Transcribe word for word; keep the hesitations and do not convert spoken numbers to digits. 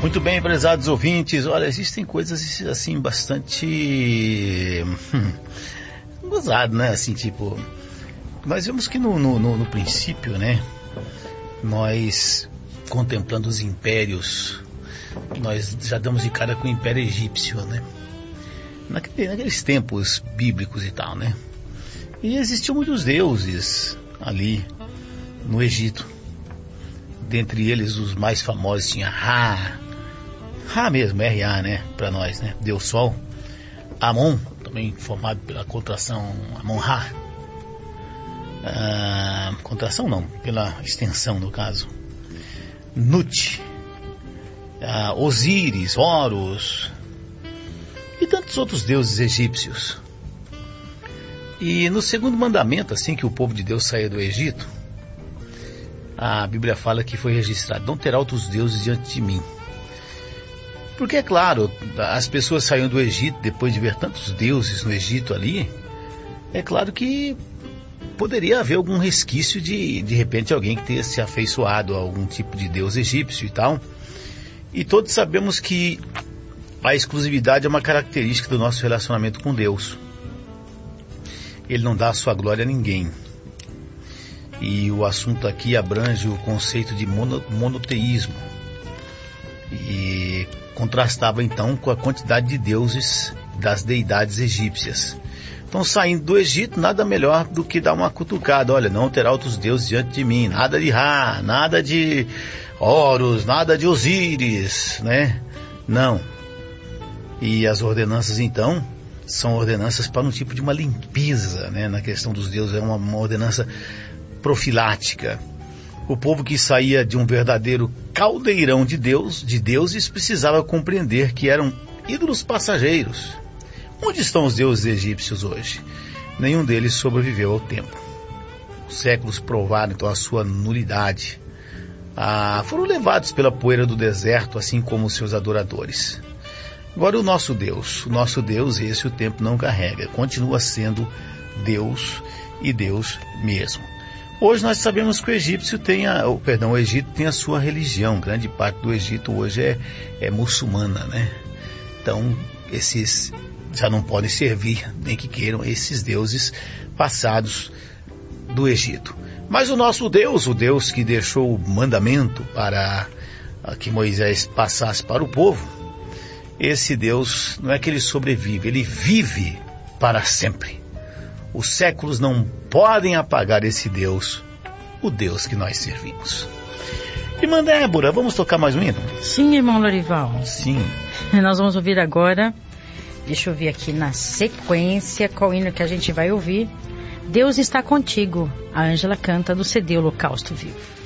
Muito bem, prezados ouvintes. Olha, existem coisas assim bastante hum, gozado, né? Assim, tipo, nós vemos que no, no, no, no princípio, né? Nós contemplando os impérios, nós já damos de cara com o Império Egípcio, né? Naquele, naqueles tempos bíblicos e tal, né? E existiam muitos deuses ali no Egito. Dentre eles, os mais famosos tinha Ra, Ra mesmo, R A, né? Para nós, né? Deus Sol. Amon, também formado pela contração Amon-Ra. Ah, contração não, pela extensão no caso. Nut, ah, Osíris, Horus e tantos outros deuses egípcios. E no segundo mandamento, assim que o povo de Deus saía do Egito, a Bíblia fala que foi registrado: não terá outros deuses diante de mim. Porque, é claro, as pessoas saíam do Egito depois de ver tantos deuses no Egito ali. É claro que poderia haver algum resquício de, de repente, alguém que tenha se afeiçoado a algum tipo de deus egípcio e tal. E todos sabemos que a exclusividade é uma característica do nosso relacionamento com Deus. Ele não dá a sua glória a ninguém. E o assunto aqui abrange o conceito de mono, monoteísmo. E contrastava então com a quantidade de deuses das deidades egípcias. Então, saindo do Egito, nada melhor do que dar uma cutucada. Olha, não terá outros deuses diante de mim. Nada de Ra, nada de Horus, nada de Osíris, né? Não. E as ordenanças, então, são ordenanças para um tipo de uma limpeza, né? Na questão dos deuses, é uma, uma ordenança profilática. O povo que saía de um verdadeiro caldeirão de Deus, de deuses, precisava compreender que eram ídolos passageiros. Onde estão os deuses egípcios hoje? Nenhum deles sobreviveu ao tempo. Os séculos provaram então a sua nulidade. Ah, foram levados pela poeira do deserto, assim como os seus adoradores. Agora o nosso Deus, o nosso Deus, esse o tempo não carrega, continua sendo Deus e Deus mesmo. Hoje nós sabemos que o egípcio tem a, oh, perdão, o Egito tem a sua religião. Grande parte do Egito hoje é, é muçulmana, né? Então, esses já não podem servir, nem que queiram, esses deuses passados do Egito. Mas o nosso Deus, o Deus que deixou o mandamento para que Moisés passasse para o povo, esse Deus não é que ele sobrevive, ele vive para sempre. Os séculos não podem apagar esse Deus, o Deus que nós servimos. Irmã Débora, vamos tocar mais um hino? Sim, irmão Lorival. Sim. Nós vamos ouvir agora, deixa eu ver aqui na sequência qual hino que a gente vai ouvir. Deus está contigo. A Ângela canta do C D Holocausto Vivo.